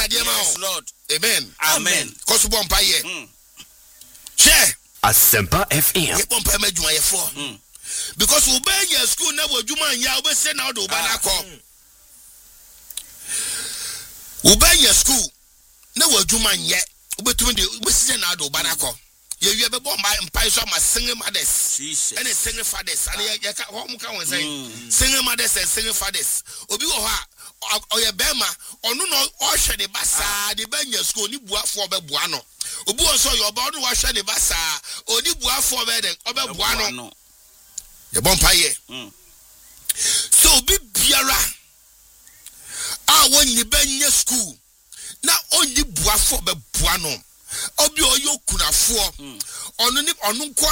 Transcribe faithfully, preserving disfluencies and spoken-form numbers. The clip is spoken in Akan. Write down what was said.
Yes, Lord. Amen. Amen. Cause bompa ye. Share. Asempa F M. Ye bompa medjuma ye for. Because we be your school na wadjuma nya we say na do ba na ko. We be your school na wadjuma nya we betumi de we say na do ba na ko. Ye wie be bomba mpai so ma single mothers. Jesus. And single fathers. And ye ka ho mu ka won say single mothers and single fathers. Obi wo ha oye bema onu no o hwe de basa de banya school ni buafo be bua no. Obi wo so yo ba onu wa hwe de basa oni buafo be de obe bua no. Ye bompa ye. So obi biara a woni banya school na oni buafo be bua no. Obi oyo kunafo onu ni onu